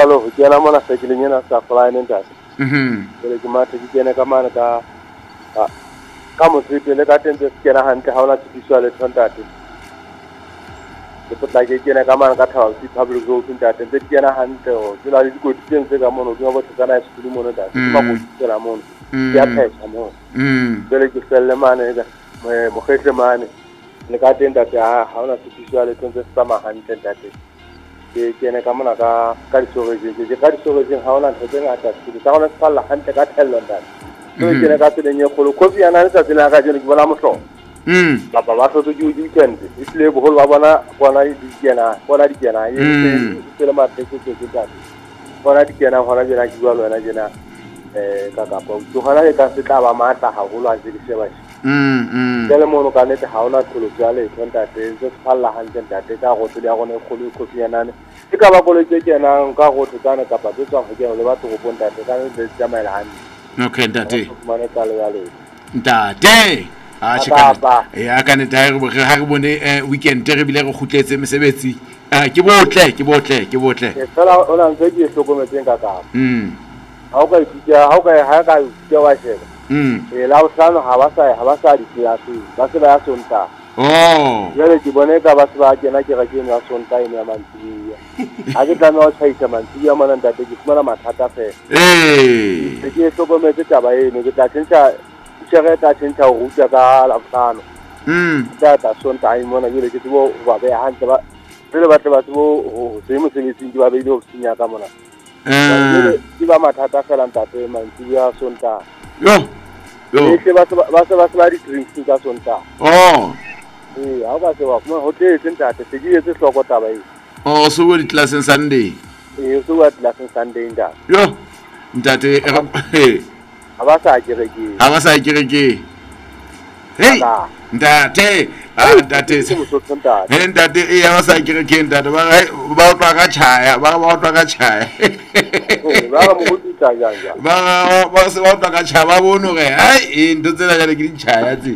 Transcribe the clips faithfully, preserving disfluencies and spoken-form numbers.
jalo ho kena mona se ke lenyana sa fly ntate. Mhm. Ke ke mate ke kena ka mana ka ka mo tsite le ka tente se kena hantle ha ona tshitiso le ntate. Ke potla ke kena ka mana ka thawa si public road ntate se kena hantle ho tsela le dikoti tse tse ka mono ke ba botsa kana se mo ntate. Ke ba go tsela mono. Ya phesa mo. Mm. Ke le ke selle mane ka mo kgetle mane. Le ka tente ha ha ona tshitiso le tente se tsama hantle ntate. Ke kene ka mona ka ka disorege ke ka disorege ha ona ntse ngata ke ka ona sala hantle ka thello ntate so ke kene ka tseleng e kgolo kopi yana le tsela ka jeno ke bona mohlo Mm. ba ba ba tlo di weekend e tle boholo ba bona bona di kena bona di kena e se le matse ke ke ke bona di kena hona jena ke bua le wena jena eh ka ka pa o hona le ka se tla ba matla haholo a se di sheba Mm. Mm. le mono ka nete ha ona tlholo tsa le ntate se falla hantle ntate ka go tse ya gone kgolo kopi yana ke ka ba kolo tse kenang ka go tsana ka pa tswa go kena le batho go bonta ntate ka le tsamaela hantle. Okay ntate. Mane ka le ya le Ntate. Ah shika. Ya ka nete ha re ha re bone weekend re bile re khutletse mesebetsi. Ah ke botle ke botle ke botle. ke sala ona ntse ke hlokometseng ka ka. Mm. Ha o ka itja ha o ka ha ka itja wa sheba. Mm. E la o tsano ha ba sa ha ba sa di klase ba se ba ya sonta. Oh. Jale ke bone ka ba se ba kena ke ga ke ya sonta ene ya mantsiya. Ha ke tla no tshaisa mantsiya mana ntate ke fumana mathata fe. Eh. Ke hlokometse taba eno ke tla tsentsa shere ta tsentsa ho ruta ka la tsano. Mm. Ta ta sonta ai mona jale ke tbo ba be hantle ba le ba tla ba tbo se mo se metsing ba be ile ho tsinya ka mona. Eh. Ke ba mathata fela ntate mantsiya sonta. Yo. Yo. Ke ba ba ba ba di drinks ka sonta. Oh. Eh ha ba se wa mo hotel ntate se di etse hloko taba e. Oh so go di class on Sunday. Eh so wa class on Sunday nda. Yo. Ntate ha ba sa kereke. ha ba sa kereke. Hey. Ntate ah ntate he ntate e ya ba sa kereke ntate ba ba twa ka chaya ba ba twa ka chaya. Ba mo hutsa janja. Ba ba se ba twa ka chaya ba bono ge ai e ndo tsela jale ke di chaya tsi.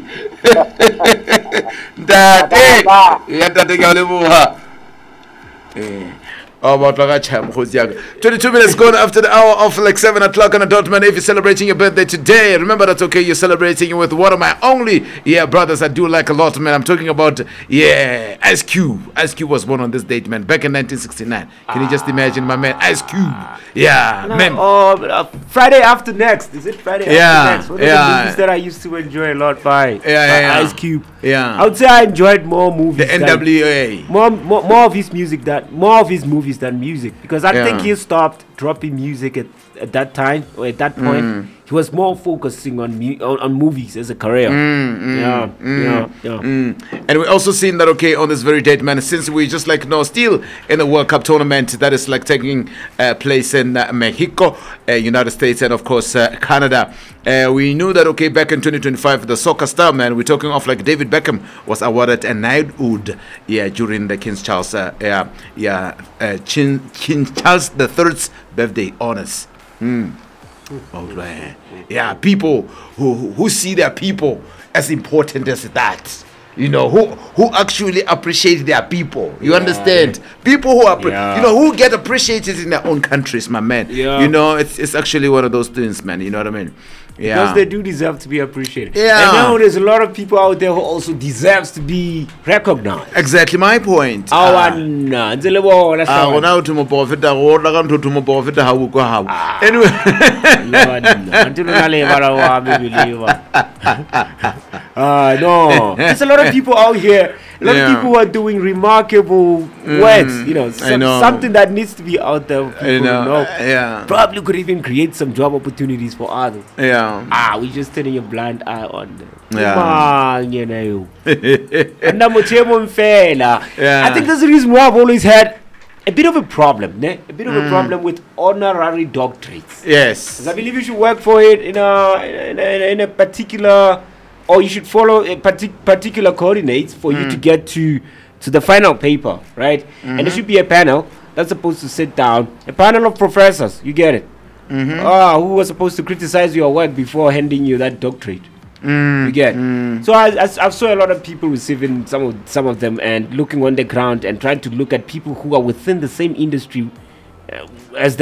Ntate ya ntate ke le boha. Eh Oh, about twenty-two minutes gone after the hour of like seven o'clock on the dot, man. If you're celebrating your birthday today, remember that's okay. You're celebrating with one of my only, yeah, brothers I do like a lot, man. I'm talking about, yeah, Ice Cube. Ice Cube was born on this date, man, back in nineteen sixty-nine. Can you just imagine, my man, Ice Cube? Yeah, no, man. Oh, uh, Friday After Next. Is it Friday yeah, After Next? One of yeah. the movies that I used to enjoy a lot by, yeah, yeah, by yeah. Ice Cube. Yeah. I would say I enjoyed more movies. The N W A. Than, more, more, more of his music that more of his movies than music. Because I Yeah. think he stopped dropping music at, at that time or at that point. Mm. He was more focusing on, mu- on on movies as a career. Mm, mm, yeah, mm, yeah, yeah. Mm. And we also seen that okay on this very date, man. Since we just like no still in the World Cup tournament that is like taking uh, place in uh, Mexico, uh, United States, and of course uh, Canada. Uh, we knew that okay back in twenty twenty-five the soccer star, man, we're talking of like David Beckham was awarded a knighthood, yeah, during the King Charles, uh, yeah, yeah, uh, King, King Charles the Third's birthday honors. Mm. Oh, man. Yeah, people who who see their people as important as that. You know, who who actually appreciate their people. You yeah, understand? Yeah. People who are, yeah. you know, who get appreciated in their own countries, my man. Yeah. You know, it's it's actually one of those things, man. You know what I mean? Yeah. Because they do deserve to be appreciated. Yeah. And now there's a lot of people out there who also deserves to be recognized. Exactly my point. Ah, no, it's a little Ah, go na to mo profeta go la ka ntho to mo profeta ha go kwa ha. Anyway, until na le bara wa believe. Ah, no. There's a lot of people out here. A lot Yeah. of people who are doing remarkable Mm, works, you know, I some, know. something that needs to be out there. for People I know. to know. Yeah. Probably could even create some job opportunities for others. Yeah. Ah, we just turning a blind eye on them. Yeah. Man, you know. And I'm fella. Yeah. I think that's the reason why I've always had a bit of a problem, ne? A bit of a problem with honorary doctorates. Yes. 'Cause I believe you should work for it in a in a, in a particular, or you should follow a partic- particular coordinates for you to get to to the final paper, right? And there should be a panel that's supposed to sit down, a panel of professors. You get it? Mm-hmm. Ah, who was supposed to criticize your work before handing you that doctorate? Mm. You get. Mm. So I, I, I saw a lot of people receiving some of some of them and looking on the ground and trying to look at people who are within the same industry uh, as them.